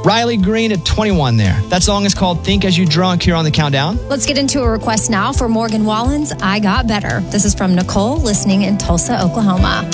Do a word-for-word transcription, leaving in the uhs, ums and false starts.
Riley Green at twenty-one there. That song is called Think As You Drunk here on the Countdown. Let's get into a request now for Morgan Wallen's I Got Better. This is from Nicole, listening in Tulsa, Oklahoma.